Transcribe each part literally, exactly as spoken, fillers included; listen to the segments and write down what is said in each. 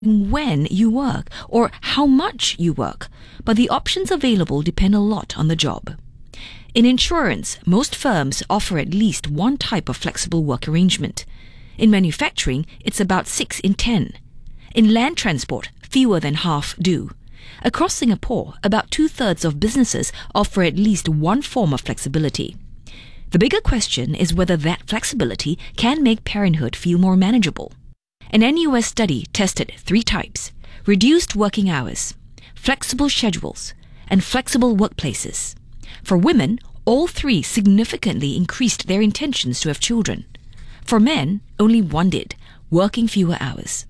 when you work or how much you work, but the options available depend a lot on the job. In insurance, most firms offer at least one type of flexible work arrangement. In manufacturing, it's about six in ten. In land transport, fewer than half do. Across Singapore, about two-thirds of businesses offer at least one form of flexibility. The bigger question is whether that flexibility can make parenthood feel more manageable. An N U S study tested three types: reduced working hours, flexible schedules, and flexible workplaces. For women, all three significantly increased their intentions to have children. For men, only one did, working fewer hours.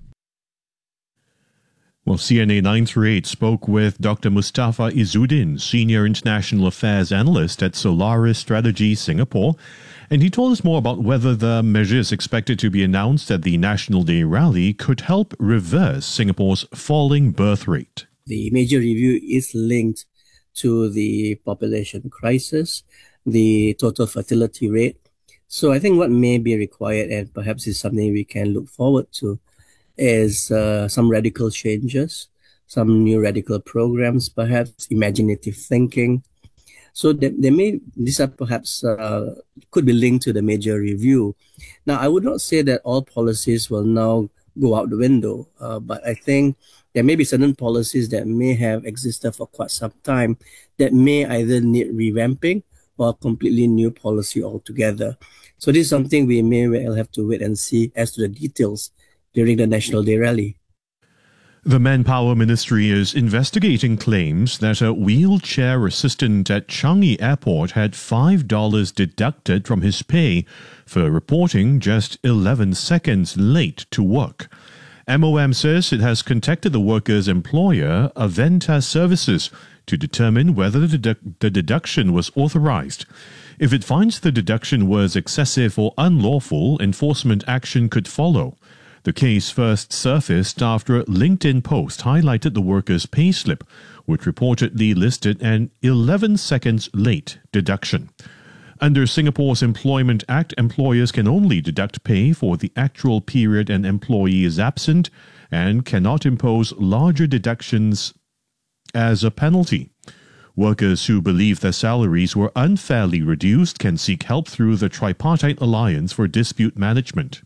Well, C N A nine three eight spoke with Doctor Mustafa Izzuddin, Senior International Affairs Analyst at Solaris Strategy Singapore, and he told us more about whether the measures expected to be announced at the National Day rally could help reverse Singapore's falling birth rate. The major review is linked to the population crisis, the total fertility rate. So I think what may be required, and perhaps is something we can look forward to, is uh, some radical changes, some new radical programs, perhaps imaginative thinking. So there, there may, these are perhaps, uh, could be linked to the major review. Now, I would not say that all policies will now go out the window, uh, but I think there may be certain policies that may have existed for quite some time that may either need revamping or a completely new policy altogether. So this is something we may well have to wait and see as to the details during the National Day rally. The Manpower Ministry is investigating claims that a wheelchair assistant at Changi Airport had five dollars deducted from his pay for reporting just eleven seconds late to work. M O M says it has contacted the worker's employer, Aventa Services, to determine whether the, dedu- the deduction was authorized. If it finds the deduction was excessive or unlawful, enforcement action could follow. The case first surfaced after a LinkedIn post highlighted the worker's payslip, which reportedly listed an eleven seconds late deduction. Under Singapore's Employment Act, employers can only deduct pay for the actual period an employee is absent and cannot impose larger deductions as a penalty. Workers who believe their salaries were unfairly reduced can seek help through the Tripartite Alliance for Dispute Management.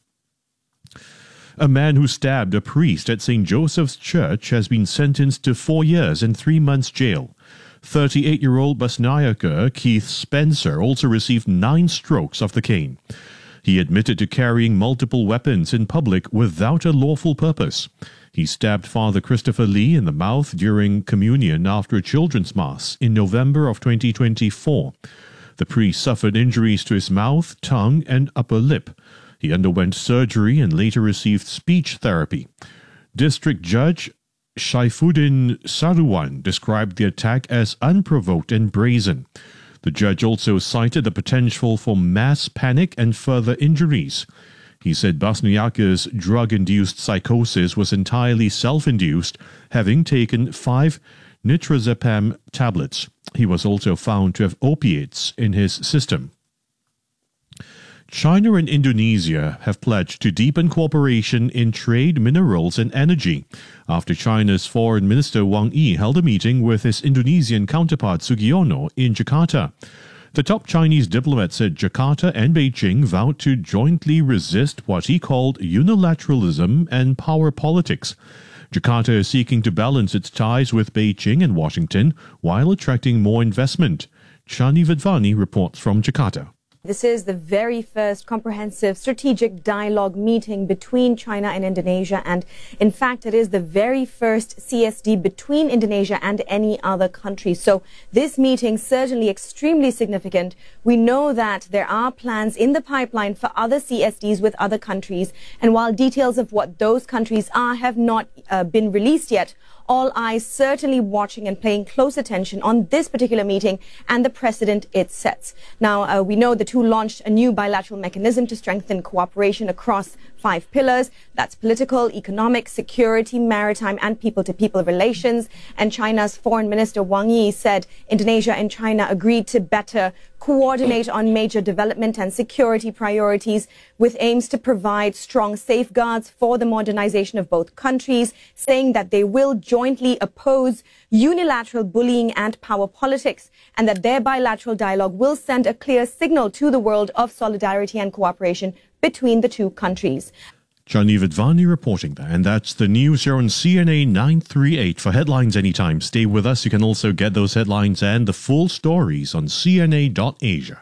A man who stabbed a priest at Saint Joseph's Church has been sentenced to four years and three months jail. thirty-eight-year-old Basnayaker Keith Spencer also received nine strokes of the cane. He admitted to carrying multiple weapons in public without a lawful purpose. He stabbed Father Christopher Lee in the mouth during communion after a children's mass in November of twenty twenty-four. The priest suffered injuries to his mouth, tongue, and upper lip. He underwent surgery and later received speech therapy. District Judge Shaifuddin Saruwan described the attack as unprovoked and brazen. The judge also cited the potential for mass panic and further injuries. He said Basnayaker's drug-induced psychosis was entirely self-induced, having taken five nitrazepam tablets. He was also found to have opiates in his system. China and Indonesia have pledged to deepen cooperation in trade, minerals and energy after China's Foreign Minister Wang Yi held a meeting with his Indonesian counterpart Sugiono in Jakarta. The top Chinese diplomat said Jakarta and Beijing vowed to jointly resist what he called unilateralism and power politics. Jakarta is seeking to balance its ties with Beijing and Washington while attracting more investment. Chani Vidvani reports from Jakarta. This is the very first comprehensive strategic dialogue meeting between China and Indonesia, and in fact it is the very first C S D between Indonesia and any other country. So this meeting certainly extremely significant. We know that there are plans in the pipeline for other C S Ds with other countries, and while details of what those countries are have not uh, been released yet, all eyes certainly watching and paying close attention on this particular meeting and the precedent it sets. Now, uh, we know the two launched a new bilateral mechanism to strengthen cooperation across five pillars. That's political, economic, security, maritime, and people-to-people relations. And China's Foreign Minister Wang Yi said Indonesia and China agreed to better coordinate on major development and security priorities with aims to provide strong safeguards for the modernization of both countries, saying that they will jointly oppose unilateral bullying and power politics, and that their bilateral dialogue will send a clear signal to the world of solidarity and cooperation between the two countries. Johnny Vidvani reporting there, and that's the news here on C N A nine thirty-eight. For headlines anytime, stay with us. You can also get those headlines and the full stories on C N A dot Asia.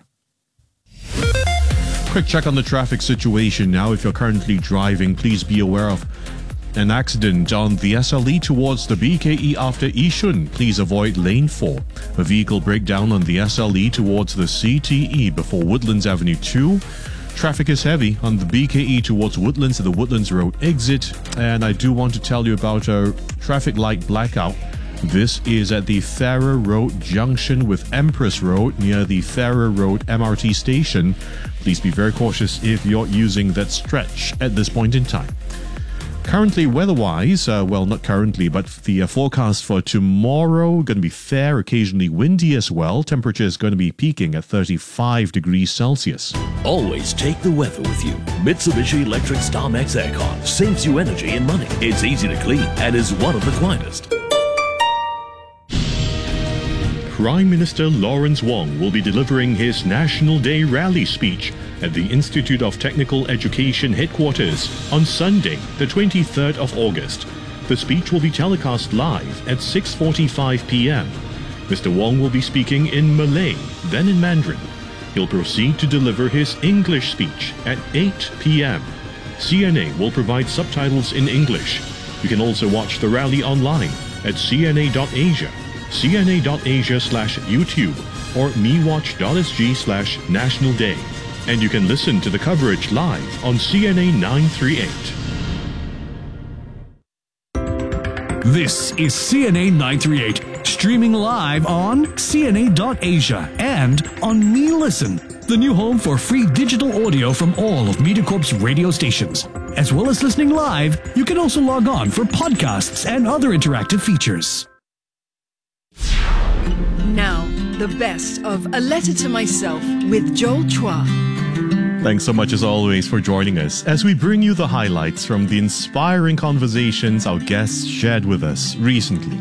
Quick check on the traffic situation now. If you're currently driving, please be aware of an accident on the S L E towards the B K E after Yishun. Please avoid lane four. A vehicle breakdown on the S L E towards the C T E before Woodlands Avenue two. Traffic is heavy on the B K E towards Woodlands at the Woodlands Road exit. And I do want to tell you about a traffic light blackout. This is at the Farrer Road junction with Empress Road near the Farrer Road M R T station. Please be very cautious if you're using that stretch at this point in time. Currently, weather-wise, uh, well, not currently, but the uh, forecast for tomorrow going to be fair, occasionally windy as well. Temperature is going to be peaking at thirty-five degrees Celsius. Always take the weather with you. Mitsubishi Electric StarMax Aircon saves you energy and money. It's easy to clean and is one of the quietest. Prime Minister Lawrence Wong will be delivering his National Day rally speech at the Institute of Technical Education headquarters on Sunday, the twenty-third of August. The speech will be telecast live at six forty-five p.m. Mister Wong will be speaking in Malay, then in Mandarin. He'll proceed to deliver his English speech at eight p.m. C N A will provide subtitles in English. You can also watch the rally online at C N A dot Asia, C N A dot Asia slash YouTube, or mewatch.sg slash National Day. And you can listen to the coverage live on C N A nine thirty-eight. This is C N A nine thirty-eight, streaming live on C N A dot Asia and on MeListen, the new home for free digital audio from all of MediaCorp's radio stations. As well as listening live, you can also log on for podcasts and other interactive features. Now, the best of A Letter to Myself with Joel Chua. Thanks so much as always for joining us as we bring you the highlights from the inspiring conversations our guests shared with us recently.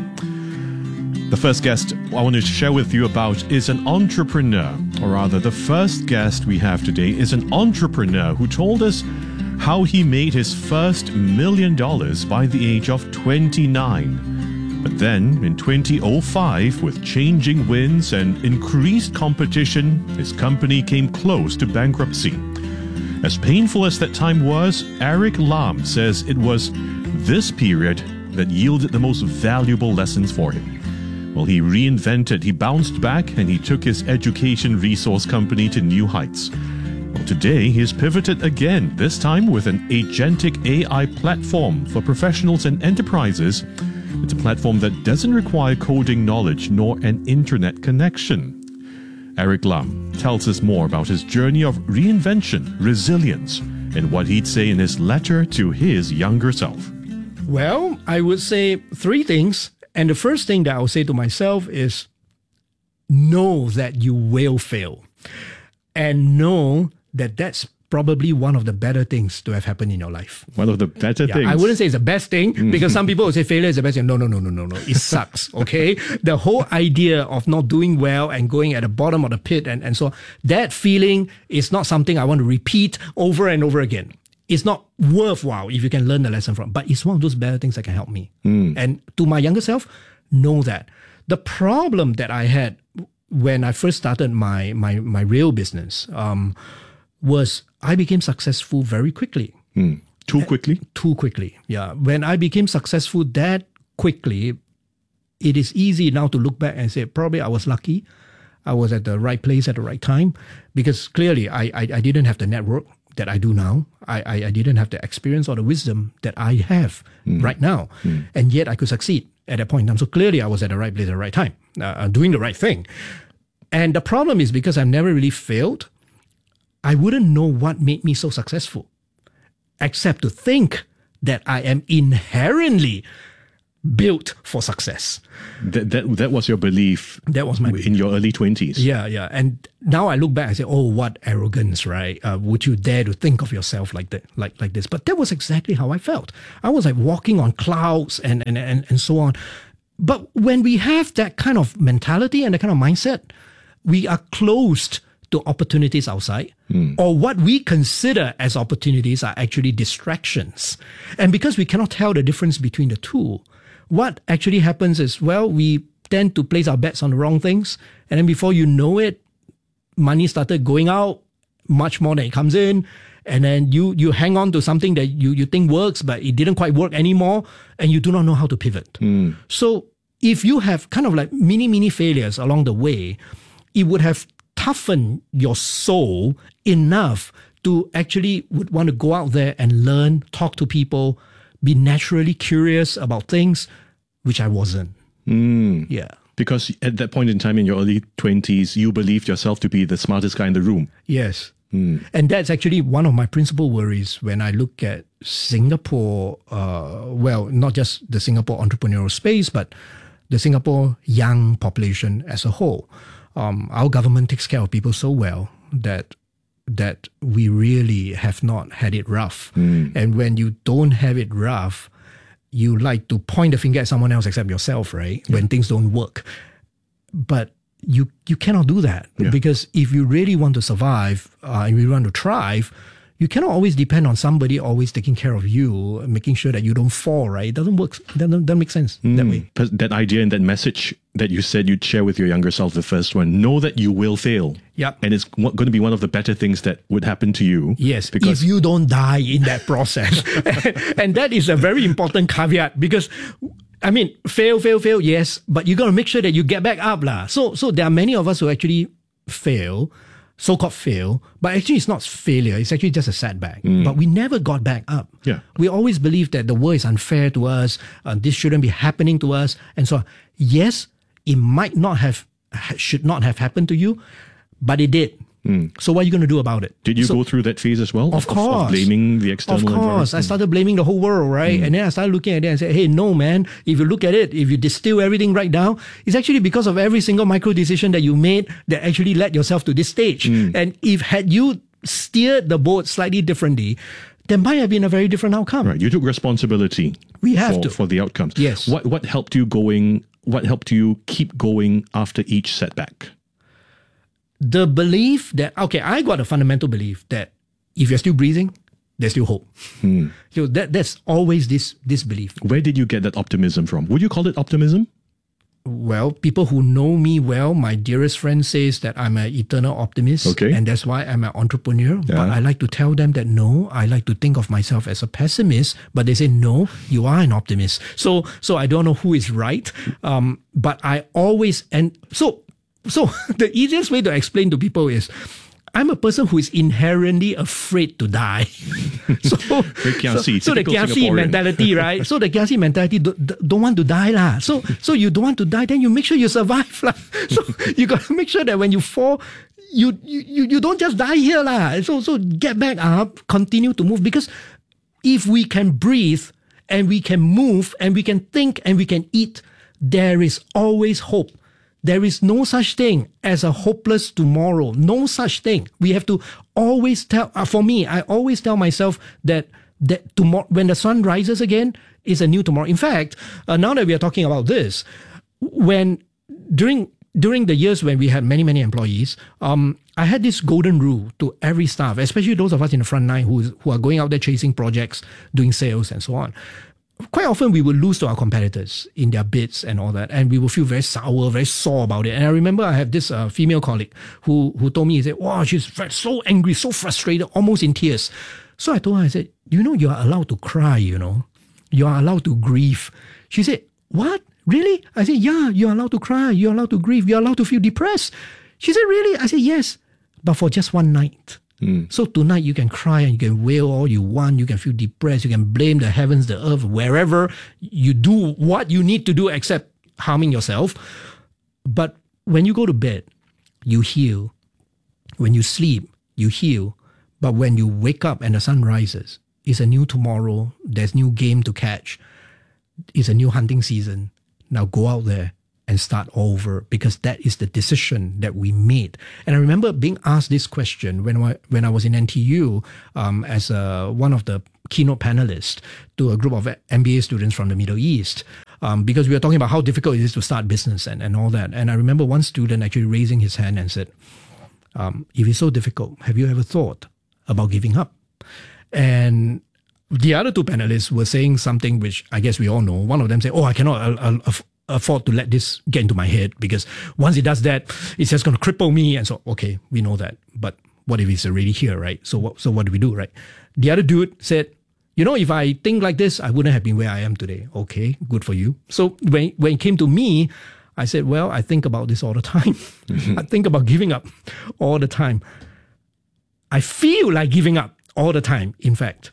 The first guest I wanted to share with you about is an entrepreneur, or rather the first guest we have today is an entrepreneur who told us how he made his first million dollars by the age of twenty-nine. But then, in twenty oh five, with changing winds and increased competition, his company came close to bankruptcy. As painful as that time was, Eric Lam says it was this period that yielded the most valuable lessons for him. Well, he reinvented, he bounced back, and he took his education resource company to new heights. Well, today, he's pivoted again, this time with an agentic A I platform for professionals and enterprises. It's a platform that doesn't require coding knowledge nor an internet connection. Eric Lam tells us more about his journey of reinvention, resilience, and what he'd say in his letter to his younger self. Well, I would say three things. And the first thing that I would say to myself is know that you will fail. And know that that's probably one of the better things to have happened in your life. One of the better yeah, things. I wouldn't say it's the best thing because some people will say failure is the best thing. No, no, no, no, no, no. It sucks, okay? The whole idea of not doing well and going at the bottom of the pit and, and so on, that feeling is not something I want to repeat over and over again. It's not worthwhile if you can learn the lesson from, but it's one of those better things that can help me. Mm. And to my younger self, know that. The problem that I had when I first started my my my real business um, was I became successful very quickly. Mm. Too quickly? Too quickly, yeah. When I became successful that quickly, it is easy now to look back and say, probably I was lucky. I was at the right place at the right time because clearly I I, I didn't have the network that I do now. I, I, I didn't have the experience or the wisdom that I have mm. right now. Mm. And yet I could succeed at that point in time. So clearly I was at the right place at the right time, uh, doing the right thing. And the problem is because I've never really failed, I wouldn't know what made me so successful. accept to think that I am inherently built for success. That, that that was your belief. That was my in belief. your early twenties. Yeah, yeah. And now I look back and say, oh, what arrogance, right? Uh, would you dare to think of yourself like that, like like this? But that was exactly how I felt. I was like walking on clouds and and and, and so on. But when we have that kind of mentality and that kind of mindset, we are closed to opportunities outside, mm. or what we consider as opportunities are actually distractions. And because we cannot tell the difference between the two, what actually happens is, well, we tend to place our bets on the wrong things. And then before you know it, money started going out much more than it comes in. And then you you hang on to something that you, you think works, but it didn't quite work anymore. And you do not know how to pivot. Mm. So if you have kind of like mini, mini failures along the way, it would have toughened your soul enough to actually would want to go out there and learn, talk to people, be naturally curious about things, which I wasn't. Mm. Yeah. Because at that point in time in your early twenties, you believed yourself to be the smartest guy in the room. Yes. Mm. And that's actually one of my principal worries when I look at Singapore, uh, well, not just the Singapore entrepreneurial space, but the Singapore young population as a whole. Um, our government takes care of people so well that that we really have not had it rough. Mm. And when you don't have it rough, you like to point the finger at someone else except yourself, right? Yeah. When things don't work. But you you cannot do that, yeah. because if you really want to survive uh, and you want to thrive, you cannot always depend on somebody always taking care of you, making sure that you don't fall, right? It doesn't work. That doesn't, doesn't make sense mm. that way. That idea and that message that you said you'd share with your younger self, the first one, know that you will fail. Yep. And it's going to be one of the better things that would happen to you. Yes, because if you don't die in that process. And that is a very important caveat because, I mean, fail, fail, fail, yes, but you got to make sure that you get back up. lah. So, so there are many of us who actually fail, so-called fail, but actually it's not failure, it's actually just a setback. Mm. But we never got back up. Yeah. We always believe that the world is unfair to us, uh, this shouldn't be happening to us, and so on. Yes, it might not have, should not have happened to you, but it did. Mm. So what are you going to do about it? Did you so, go through that phase as well? Of, of course. Of blaming the external Of course. environment? I started blaming the whole world, right? Mm. And then I started looking at it and said, hey, no, man, if you look at it, if you distill everything right down, it's actually because of every single micro decision that you made that actually led yourself to this stage. Mm. And if had you steered the boat slightly differently, there might have been a very different outcome. Right. You took responsibility we have for, to. for the outcomes. Yes. What, what helped you going, what helped you keep going after each setback? The belief that, okay, I got a fundamental belief that if you're still breathing, there's still hope. Hmm. So that that's always this this belief. Where did you get that optimism from? Would you call it optimism? Well, people who know me well, my dearest friend says that I'm an eternal optimist. Okay. And that's why I'm an entrepreneur. Yeah. But I like to tell them that no, I like to think of myself as a pessimist. But they say, no, you are an optimist. So so I don't know who is right. Um, but I always, and so So the easiest way to explain to people is, I'm a person who is inherently afraid to die. so, kiasi, so, so the kiasi mentality, right? So the kiasi mentality do, do, don't want to die lah. So so you don't want to die, then you make sure you survive lah. So you got to make sure that when you fall, you you you don't just die here lah. So so get back up, continue to move, because if we can breathe and we can move and we can think and we can eat, there is always hope. There is no such thing as a hopeless tomorrow. No such thing. We have to always tell, uh, for me, I always tell myself that, that tomorrow, when the sun rises again, is a new tomorrow. In fact, uh, now that we are talking about this, when, during, during the years when we had many, many employees, um, I had this golden rule to every staff, especially those of us in the front line who, who are going out there chasing projects, doing sales and so on. Quite often we will lose to our competitors in their bids and all that, and we will feel very sour, very sore about it. And I remember I have this uh, female colleague who who told me, he said, wow, she's so angry, so frustrated, almost in tears. So I told her, I said, you know, you are allowed to cry, you know. You are allowed to grieve. She said, what? Really? I said, yeah, you're allowed to cry, you're allowed to grieve, you're allowed to feel depressed. She said, really? I said, yes, but for just one night. Mm. So tonight you can cry and you can wail all you want, you can feel depressed, you can blame the heavens, the earth, wherever. You do what you need to do except harming yourself. But when you go to bed, you heal. When you sleep, you heal. But when you wake up and the sun rises, it's a new tomorrow. There's new game to catch. It's a new hunting season. Now go out there and start over, because that is the decision that we made. And I remember being asked this question when I, when I was in N T U um, as a, one of the keynote panelists to a group of M B A students from the Middle East, um, because we were talking about how difficult it is to start business and, and all that. And I remember one student actually raising his hand and said, um, if it's so difficult, have you ever thought about giving up? And the other two panelists were saying something which I guess we all know. One of them said, oh, I cannot I'll, I'll aff- afford to let this get into my head, because once it does that, it's just going to cripple me. And so, okay, we know that. But what if it's already here, right? So what, so what do we do, right? The other dude said, you know, if I think like this, I wouldn't have been where I am today. Okay, good for you. So when, when it came to me, I said, well, I think about this all the time. I think about giving up all the time. I feel like giving up all the time, in fact.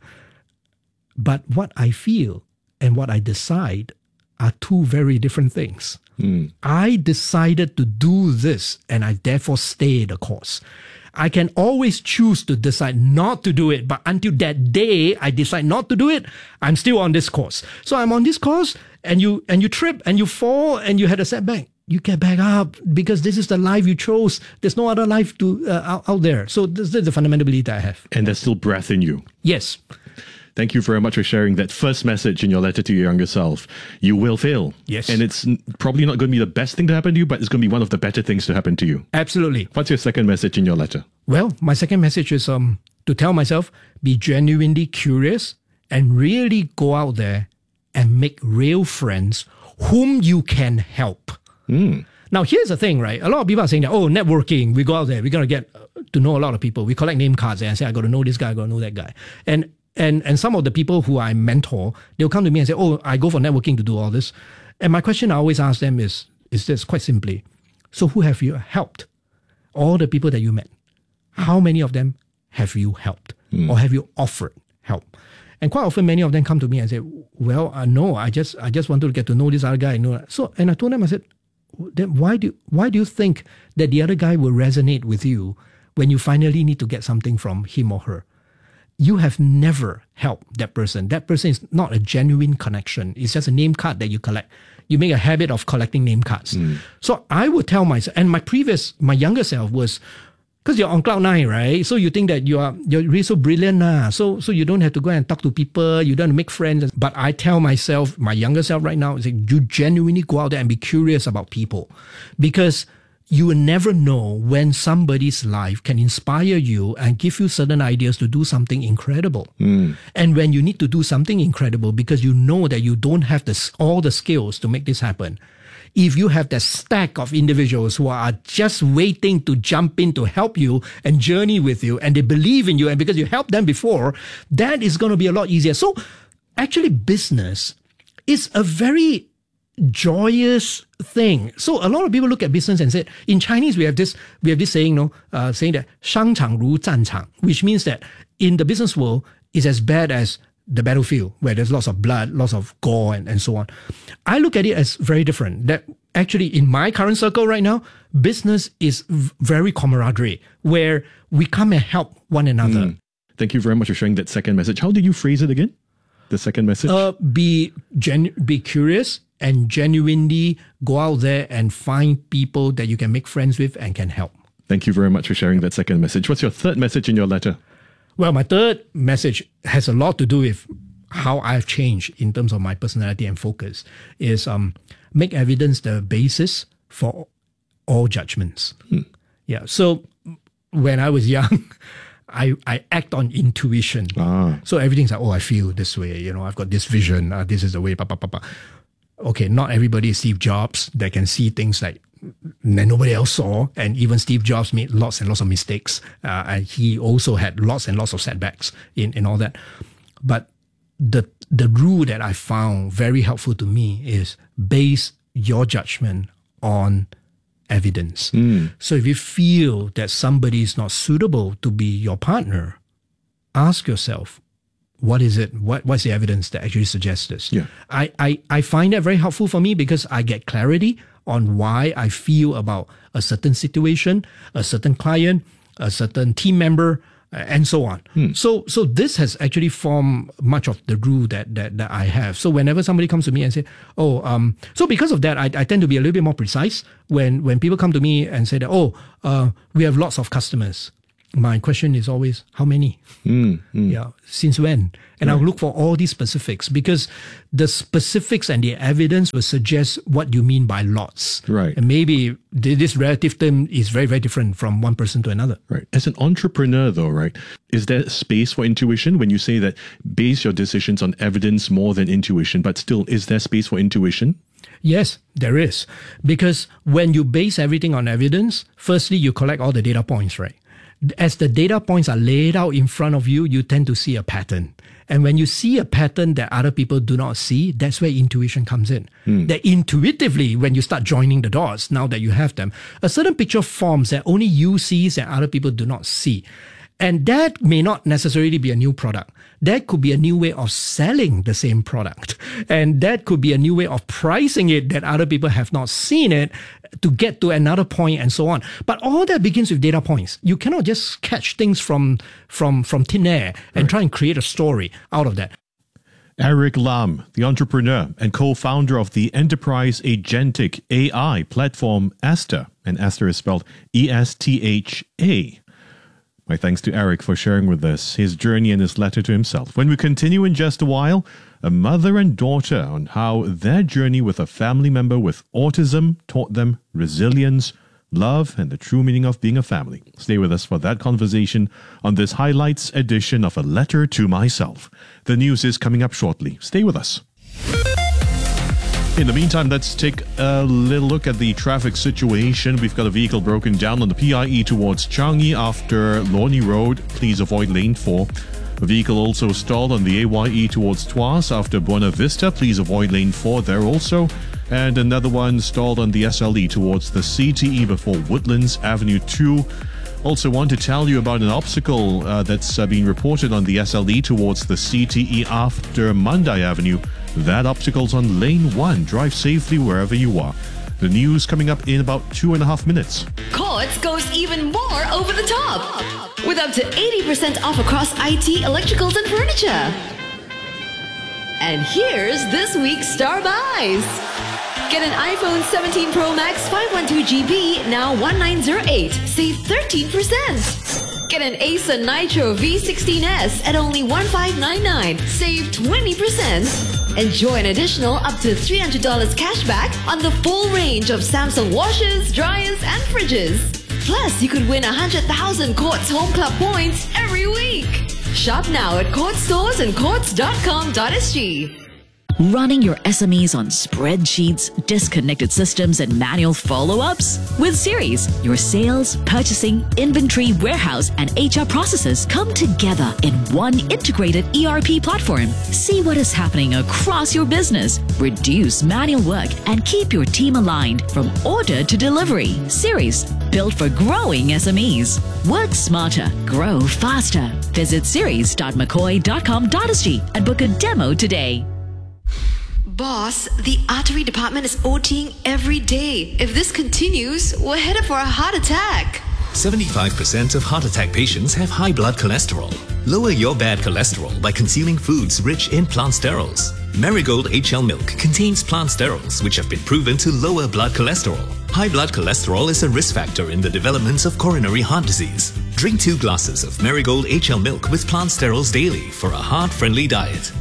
But what I feel and what I decide are two very different things. Mm. I decided to do this, and I therefore stay the course. I can always choose to decide not to do it, but until that day I decide not to do it, I'm still on this course. So I'm on this course, and you and you trip and you fall and you had a setback. You get back up, because this is the life you chose. There's no other life to uh, out, out there. So this is the fundamental belief that I have. And there's still breath in you. Yes. Thank you very much for sharing that first message in your letter to your younger self. You will fail. Yes. And it's probably not going to be the best thing to happen to you, but it's going to be one of the better things to happen to you. Absolutely. What's your second message in your letter? Well, my second message is um to tell myself, be genuinely curious and really go out there and make real friends whom you can help. Mm. Now, here's the thing, right? A lot of people are saying that, oh, networking, we go out there, we're going to get to know a lot of people. We collect name cards and say, I got to know this guy, I got to know that guy. And And and some of the people who I mentor, they'll come to me and say, oh, I go for networking to do all this. And my question I always ask them is, is this quite simply, so who have you helped? All the people that you met, how many of them have you helped? Mm. Or have you offered help? And quite often, many of them come to me and say, well, uh, no, I just I just wanted to get to know this other guy. No. So, and I told them, I said, then why do, why do you think that the other guy will resonate with you when you finally need to get something from him or her? You have never helped that person. That person is not a genuine connection. It's just a name card that you collect. You make a habit of collecting name cards. Mm. So I would tell myself, and my previous, my younger self was, because you're on cloud nine, right? So you think that you are, you're really so brilliant. Nah. So, so you don't have to go and talk to people. You don't have to make friends. But I tell myself, my younger self right now, is that you genuinely go out there and be curious about people, because you will never know when somebody's life can inspire you and give you certain ideas to do something incredible. Mm. And when you need to do something incredible because you know that you don't have the, all the skills to make this happen, if you have that stack of individuals who are just waiting to jump in to help you and journey with you, and they believe in you, and because you helped them before, that is going to be a lot easier. So actually, business is a very joyous thing. So a lot of people look at business and say, in Chinese we have this we have this saying, no, uh, saying that 商场如战场, which means that in the business world it's as bad as the battlefield, where there's lots of blood, lots of gore, and, and so on. I look at it as very different. That actually in my current circle right now, business is v- very camaraderie, where we come and help one another. Mm. Thank you very much for sharing that second message. How did you phrase it again? The second message? Uh, be gen- be curious and genuinely go out there and find people that you can make friends with and can help. Thank you very much for sharing that second message. What's your third message in your letter? Well, my third message has a lot to do with how I've changed in terms of my personality and focus, is um, make evidence the basis for all judgments. Hmm. Yeah. So when I was young, I, I act on intuition. Ah. So everything's like, oh, I feel this way. You know, I've got this vision. Uh, this is the way. Pa, pa, pa, pa. Okay, not everybody is Steve Jobs that can see things like that nobody else saw. And even Steve Jobs made lots and lots of mistakes. Uh, and he also had lots and lots of setbacks in, in all that. But the the rule that I found very helpful to me is base your judgment on evidence. Mm. So if you feel that somebody is not suitable to be your partner, ask yourself, what is it? What What's the evidence that actually suggests this? Yeah. I, I, I find that very helpful for me, because I get clarity on why I feel about a certain situation, a certain client, a certain team member, and so on. Hmm. So so this has actually formed much of the rule that, that that I have. So whenever somebody comes to me and say, oh, um, so because of that, I, I tend to be a little bit more precise when, when people come to me and say that, oh, uh, we have lots of customers. My question is always, how many? Mm, mm. Yeah, since when? And right. I'll look for all these specifics because the specifics and the evidence will suggest what you mean by lots. Right. And maybe this relative term is very, very different from one person to another. Right. As an entrepreneur, though, right, is there space for intuition when you say that base your decisions on evidence more than intuition, but still, is there space for intuition? Yes, there is. Because when you base everything on evidence, firstly, you collect all the data points, right? As the data points are laid out in front of you, you tend to see a pattern. And when you see a pattern that other people do not see, that's where intuition comes in. Mm. That intuitively, when you start joining the dots, now that you have them, a certain picture forms that only you see and other people do not see. And that may not necessarily be a new product. That could be a new way of selling the same product. And that could be a new way of pricing it that other people have not seen it to get to another point and so on. But all that begins with data points. You cannot just catch things from, from, from thin air and right. try and create a story out of that. Eric Lam, the entrepreneur and co-founder of the enterprise agentic A I platform Aster, and Aster is spelled E S T H A. My thanks to Eric for sharing with us his journey and his letter to himself. When we continue in just a while, a mother and daughter on how their journey with a family member with autism taught them resilience, love, and the true meaning of being a family. Stay with us for that conversation on this highlights edition of A Letter to Myself. The news is coming up shortly. Stay with us. In the meantime, let's take a little look at the traffic situation. We've got a vehicle broken down on the P I E towards Changi after Lornie Road. Please avoid lane four. A vehicle also stalled on the A Y E towards Tuas after Buena Vista. Please avoid lane four there also. And another one stalled on the S L E towards the C T E before Woodlands Avenue two. Also want to tell you about an obstacle uh, that's uh, been reported on the S L E towards the C T E after Mandai Avenue. That obstacle's on lane one. Drive safely wherever you are. The news coming up in about two and a half minutes. Courts goes even more over the top with up to eighty percent off across I T, electricals and furniture. And here's this week's Star Buys. Get an iPhone seventeen Pro Max five twelve G B, now nineteen oh eight, save thirteen percent. Get an Acer Nitro V sixteen S at only fifteen ninety-nine, save twenty percent. Enjoy an additional up to three hundred dollars cash back on the full range of Samsung washers, dryers and fridges. Plus, you could win one hundred thousand Courts Home Club points every week. Shop now at Courts stores and courts dot com dot s g. Running your S M Es on spreadsheets, disconnected systems, and manual follow-ups? With Series, your sales, purchasing, inventory, warehouse, and H R processes come together in one integrated E R P platform. See what is happening across your business, reduce manual work, and keep your team aligned from order to delivery. Series, built for growing S M Es. Work smarter, grow faster. Visit series dot mccoy dot com dot s g and book a demo today. Boss, the artery department is OTing every day. If this continues, we're headed for a heart attack. seventy-five percent of heart attack patients have high blood cholesterol. Lower your bad cholesterol by consuming foods rich in plant sterols. Marigold H L milk contains plant sterols which have been proven to lower blood cholesterol. High blood cholesterol is a risk factor in the development of coronary heart disease. Drink two glasses of Marigold H L milk with plant sterols daily for a heart-friendly diet.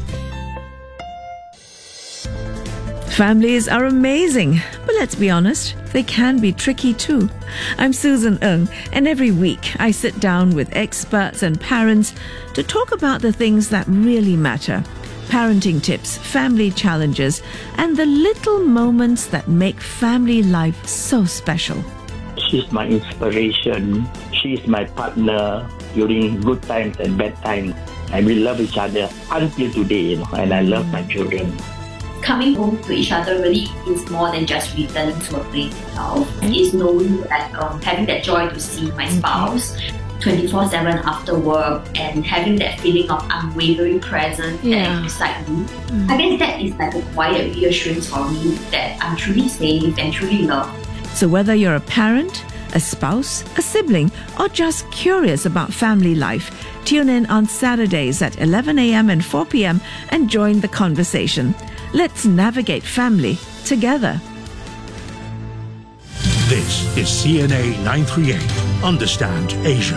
Families are amazing, but let's be honest, they can be tricky too. I'm Susan Ng, and every week I sit down with experts and parents to talk about the things that really matter. Parenting tips, family challenges, and the little moments that make family life so special. She's my inspiration. She's my partner during good times and bad times. And we love each other until today, you know, and I love my children. Coming home to each other really is more than just returning to a place itself. It's knowing that um, having that joy to see my spouse twenty-four seven after work and having that feeling of unwavering presence yeah. that is beside me. Mm. I guess that is like a quiet reassurance for me that I'm truly safe and truly loved. So whether you're a parent, A spouse, a sibling, or just curious about family life? Tune in on Saturdays at eleven a.m. and four p.m. and join the conversation. Let's navigate family together. This is C N A nine thirty-eight. Understand Asia.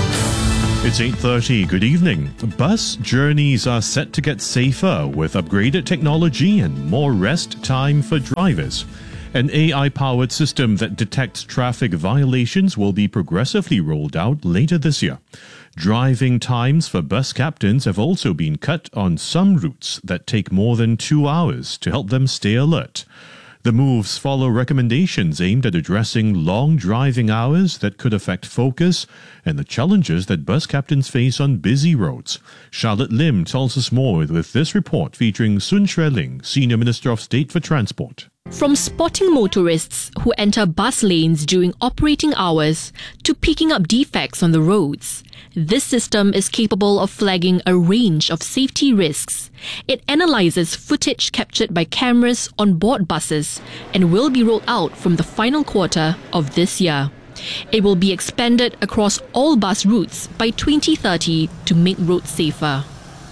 It's eight thirty. Good evening. Bus journeys are set to get safer with upgraded technology and more rest time for drivers. An A I-powered system that detects traffic violations will be progressively rolled out later this year. Driving times for bus captains have also been cut on some routes that take more than two hours to help them stay alert. The moves follow recommendations aimed at addressing long driving hours that could affect focus and the challenges that bus captains face on busy roads. Charlotte Lim tells us more with this report featuring Sun Xueling, Senior Minister of State for Transport. From spotting motorists who enter bus lanes during operating hours to picking up defects on the roads, this system is capable of flagging a range of safety risks. It analyzes footage captured by cameras on board buses and will be rolled out from the final quarter of this year. It will be expanded across all bus routes by twenty thirty to make roads safer.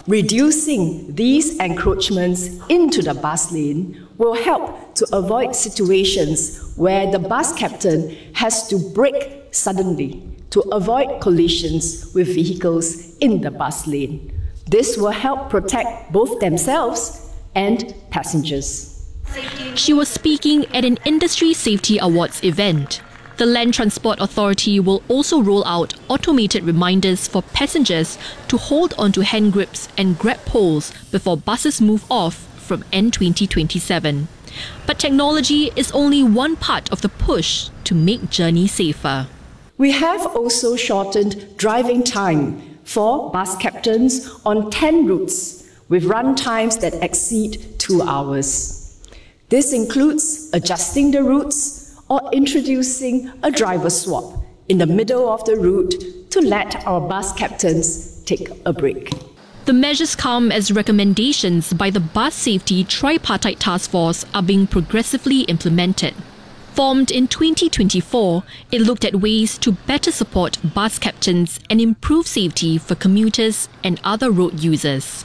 Reducing these encroachments into the bus lane will help to avoid situations where the bus captain has to brake suddenly to avoid collisions with vehicles in the bus lane. This will help protect both themselves and passengers. She was speaking at an Industry Safety Awards event. The Land Transport Authority will also roll out automated reminders for passengers to hold onto hand grips and grab poles before buses move off from N twenty twenty-seven. But technology is only one part of the push to make journeys safer. We have also shortened driving time for bus captains on ten routes with run times that exceed two hours. This includes adjusting the routes or introducing a driver swap in the middle of the route to let our bus captains take a break. The measures come as recommendations by the Bus Safety Tripartite Task Force are being progressively implemented. Formed in twenty twenty-four, it looked at ways to better support bus captains and improve safety for commuters and other road users.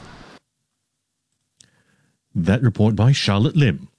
That report by Charlotte Lim.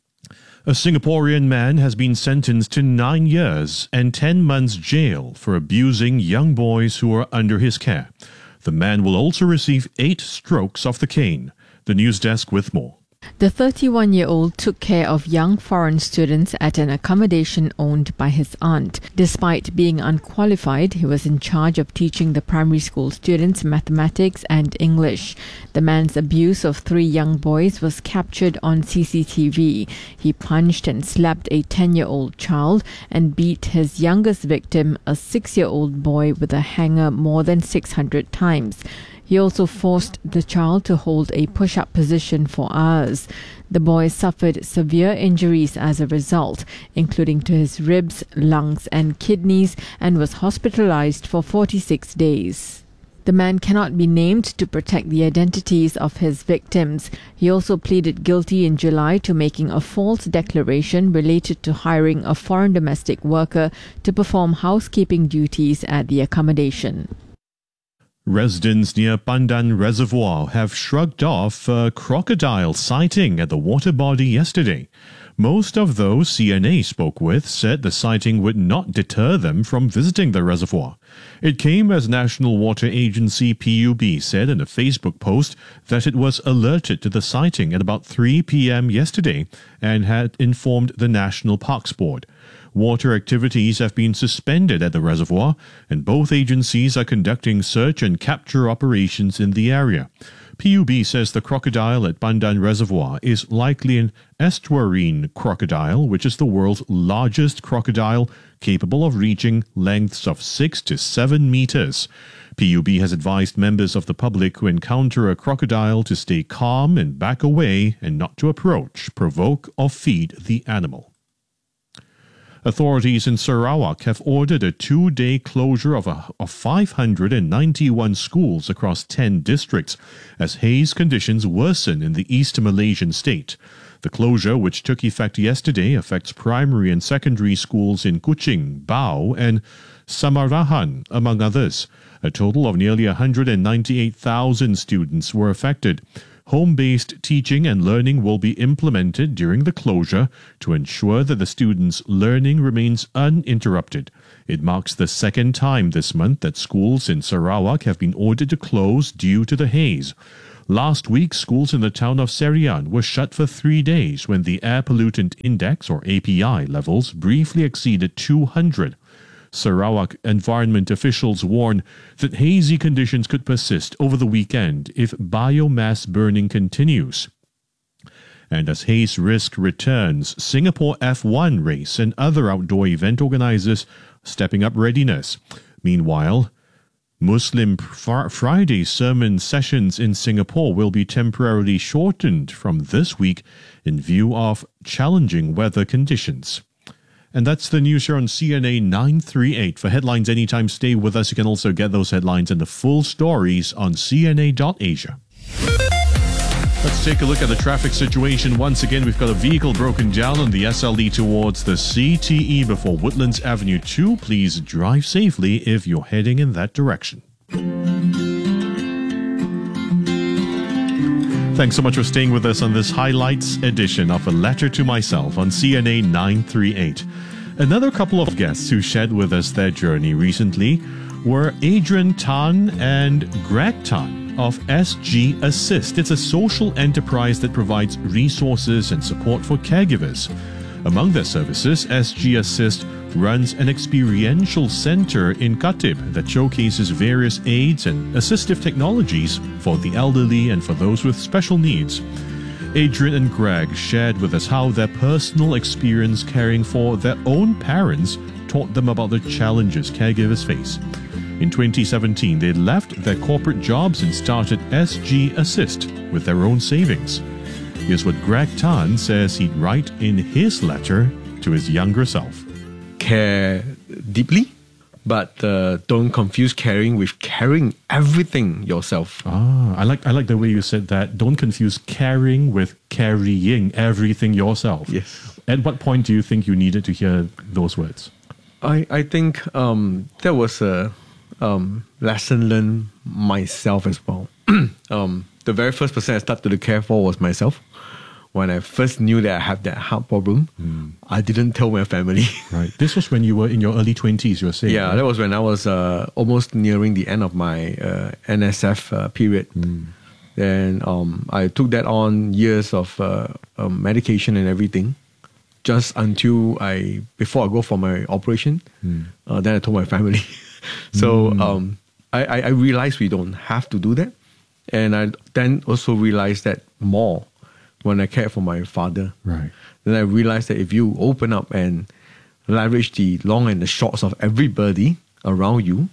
A Singaporean man has been sentenced to nine years and ten months jail for abusing young boys who are under his care. The man will also receive eight strokes of the cane. The news desk with more. The thirty-one-year-old took care of young foreign students at an accommodation owned by his aunt. Despite being unqualified, he was in charge of teaching the primary school students mathematics and English. The man's abuse of three young boys was captured on C C T V. He punched and slapped a ten-year-old child and beat his youngest victim, a six-year-old boy, with a hanger more than six hundred times. He also forced the child to hold a push-up position for hours. The boy suffered severe injuries as a result, including to his ribs, lungs and kidneys, and was hospitalized for forty-six days. The man cannot be named to protect the identities of his victims. He also pleaded guilty in July to making a false declaration related to hiring a foreign domestic worker to perform housekeeping duties at the accommodation. Residents near Pandan Reservoir have shrugged off a crocodile sighting at the water body yesterday. Most of those C N A spoke with said the sighting would not deter them from visiting the reservoir. It came as National Water Agency P U B said in a Facebook post that it was alerted to the sighting at about three p.m. yesterday and had informed the National Parks Board. Water activities have been suspended at the reservoir, and both agencies are conducting search and capture operations in the area. P U B says the crocodile at Pandan Reservoir is likely an estuarine crocodile, which is the world's largest crocodile, capable of reaching lengths of six to seven meters. P U B has advised members of the public who encounter a crocodile to stay calm and back away and not to approach, provoke, or feed the animal. Authorities in Sarawak have ordered a two-day closure of, a, of five hundred ninety-one schools across ten districts as haze conditions worsen in the East Malaysian state. The closure, which took effect yesterday, affects primary and secondary schools in Kuching, Bao, and Samarahan, among others. A total of nearly one hundred ninety-eight thousand students were affected. Home-based teaching and learning will be implemented during the closure to ensure that the students' learning remains uninterrupted. It marks the second time this month that schools in Sarawak have been ordered to close due to the haze. Last week, schools in the town of Serian were shut for three days when the Air Pollutant Index, or A P I, levels briefly exceeded two hundred. Sarawak environment officials warn that hazy conditions could persist over the weekend if biomass burning continues. And as haze risk returns, Singapore F one race and other outdoor event organizers stepping up readiness. Meanwhile, Muslim Fr- Friday sermon sessions in Singapore will be temporarily shortened from this week in view of challenging weather conditions. And that's the news here on C N A nine thirty-eight. For headlines anytime, stay with us. You can also get those headlines and the full stories on C N A dot asia. Let's take a look at the traffic situation. Once again, we've got a vehicle broken down on the S L E towards the C T E before Woodlands Avenue two. Please drive safely if you're heading in that direction. Thanks so much for staying with us on this highlights edition of A Letter to Myself on C N A nine thirty-eight. Another couple of guests who shared with us their journey recently were Adrian Tan and Greg Tan of S G Assist. It's a social enterprise that provides resources and support for caregivers. Among their services, S G Assist runs an experiential center in Khatib that showcases various aids and assistive technologies for the elderly and for those with special needs. Adrian and Greg shared with us how their personal experience caring for their own parents taught them about the challenges caregivers face. In twenty seventeen, they left their corporate jobs and started S G Assist with their own savings. Here's what Greg Tan says he'd write in his letter to his younger self. Care deeply, but uh, don't confuse caring with carrying everything yourself. Ah, I like I like the way you said that. Don't confuse caring with carrying everything yourself. Yes. At what point do you think you needed to hear those words? I, I think um, that was a um, lesson learned myself as well. um, the very first person I started to care for was myself. When I first knew that I had that heart problem, mm. I didn't tell my family. Right. This was when you were in your early twenties, you were saying. Yeah, right? That was when I was uh, almost nearing the end of my uh, N S F uh, period. Mm. Then um, I took that on years of uh, um, medication and everything, just until I, before I go for my operation, mm. uh, then I told my family. so mm. um, I, I realized we don't have to do that. And I then also realized that more when I cared for my father. Right. Then I realized that if you open up and leverage the long and the shorts of everybody around you,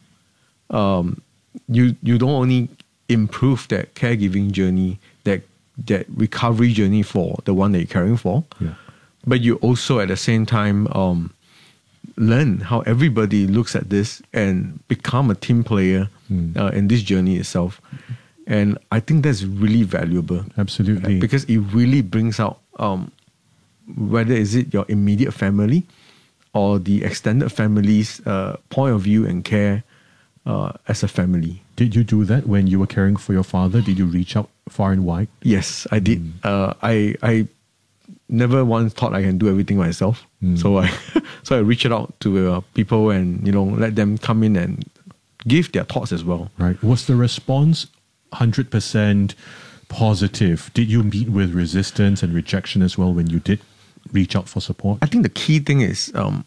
um, you you don't only improve that caregiving journey, that that recovery journey for the one that you're caring for, yeah. but you also at the same time um, learn how everybody looks at this and become a team player mm. uh, in this journey itself. And I think that's really valuable. Absolutely. Because it really brings out, um, whether is it your immediate family or the extended family's uh, point of view and care uh, as a family. Did you do that when you were caring for your father? Did you reach out far and wide? Yes, I did. Mm. Uh, I I never once thought I can do everything myself. Mm. So I so I reached out to uh, people and, you know, let them come in and give their thoughts as well. Right. Was the response one hundred percent positive? Did you meet with resistance and rejection as well when you did reach out for support? I think the key thing is um,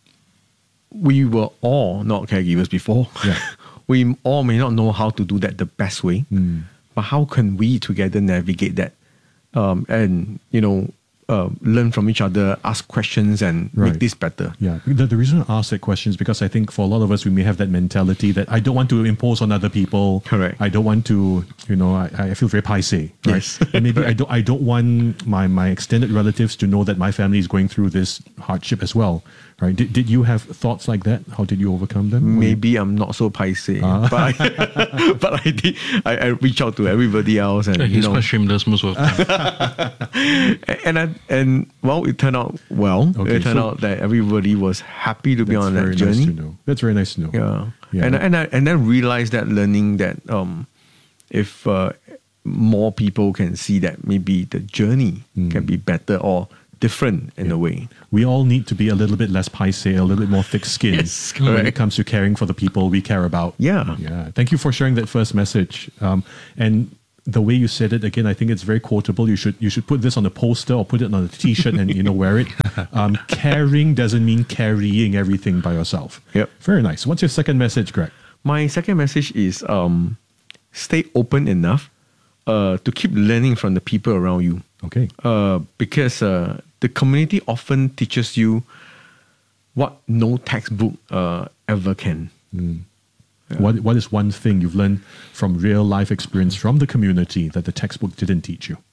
we were all not caregivers before. Yeah. We all may not know how to do that the best way, mm. but how can we together navigate that? Um, and, you know, uh, learn from each other, ask questions, and Right. make this better. Yeah, the, the reason I ask that question is because I think for a lot of us, we may have that mentality that I don't want to impose on other people. Correct. I don't want to, you know, I, I feel very paise, right? Yes. And maybe I don't, I don't want my, my extended relatives to know that my family is going through this hardship as well, right? Did, did you have thoughts like that? How did you overcome them? Maybe I'm not so paise, Ah. but I, but I did. I, I reach out to everybody else, and Yeah, you he's know, quite shameless most of the time. and I, and well, it turned out well. Okay, it turned so- out that everybody was happy to be That's on very that journey. nice to know. That's very nice to know. Yeah, Yeah. and and I, and then realized that learning that um, if uh, more people can see that maybe the journey can be better or different in a way. We all need to be a little bit less paise, a little bit more thick-skinned Yes, when it correct. comes to caring for the people we care about. Yeah. Yeah. Thank you for sharing that first message. Um, and the way you said it, again, I think it's very quotable. You should you should put this on a poster or put it on a t-shirt and, you know, wear it. Um, caring doesn't mean carrying everything by yourself. Yep. Very nice. What's your second message, Greg? My second message is um, stay open enough uh, to keep learning from the people around you. Okay. Uh, because uh, the community often teaches you what no textbook uh, ever can. What What is one thing you've learned from real life experience from the community that the textbook didn't teach you?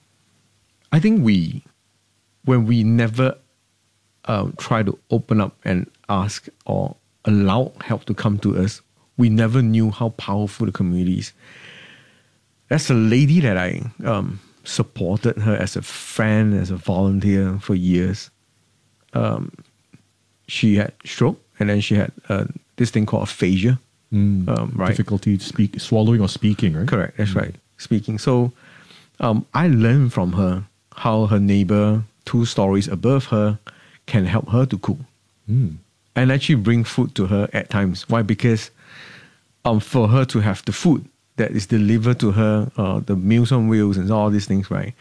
I think we, when we never uh, try to open up and ask or allow help to come to us, we never knew how powerful the community is. That's a lady that I um, supported her as a friend, as a volunteer for years. Um, she had stroke, and then she had uh, this thing called aphasia. Mm, Um, right. Difficulty to speak, swallowing or speaking, right? Correct, that's right. Speaking. So um, I learned from her how her neighbor, two stories above her, can help her to cook. Mm. And actually bring food to her at times. Why? Because um, for her to have the food that is delivered to her, uh, the Meals on Wheels and all these things, right?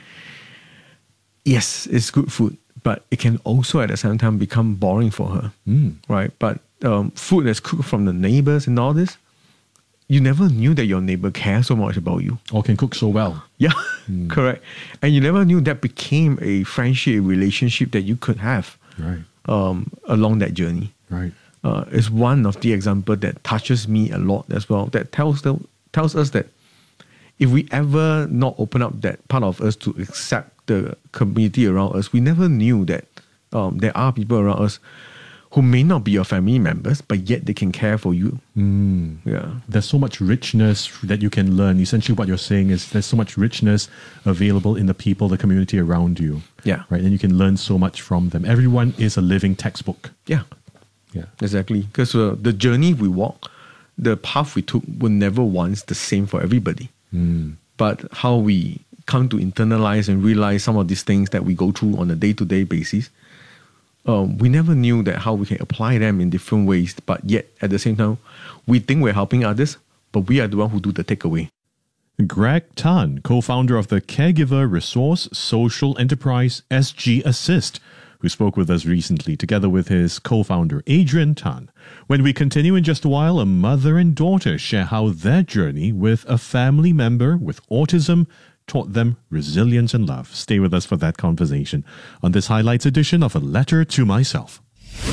Yes, it's good food, but it can also at the same time become boring for her, Mm. right? But um, food that's cooked from the neighbors and all this, you never knew that your neighbor cares so much about you. Or can cook so well. Yeah, correct. And you never knew that became a friendship, a relationship that you could have Right. um, along that journey. Right. Uh, is one of the example that touches me a lot as well. That tells the, tells us that if we ever not open up that part of us to accept the community around us, we never knew that um, there are people around us who may not be your family members, but yet they can care for you. Mm. Yeah. There's so much richness that you can learn. Essentially, what you're saying is there's so much richness available in the people, the community around you. Yeah. Right. And you can learn so much from them. Everyone is a living textbook. Yeah. Yeah. Exactly. Because uh, the journey we walk, the path we took were never once the same for everybody. Mm. But how we come to internalize and realize some of these things that we go through on a day-to-day basis, um, we never knew that how we can apply them in different ways. But yet, at the same time, we think we're helping others, but we are the one who do the takeaway. Greg Tan, co-founder of the Caregiver Resource Social Enterprise S G Assist, who spoke with us recently, together with his co-founder Adrian Tan. When we continue in just a while, a mother and daughter share how their journey with a family member with autism taught them resilience and love. Stay with us for that conversation on this Highlights edition of A Letter to Myself.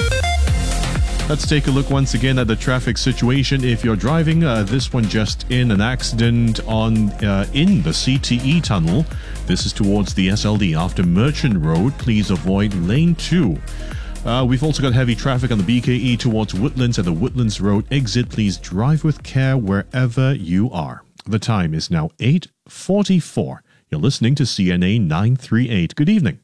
Let's take a look once again at the traffic situation. If you're driving, uh, this one just in an accident on uh, in the C T E tunnel. This is towards the S L D after Merchant Road. Please avoid lane two. Uh, we've also got heavy traffic on the B K E towards Woodlands at the Woodlands Road exit. Please drive with care wherever you are. The time is now eight forty-four. You're listening to C N A nine thirty-eight. Good evening.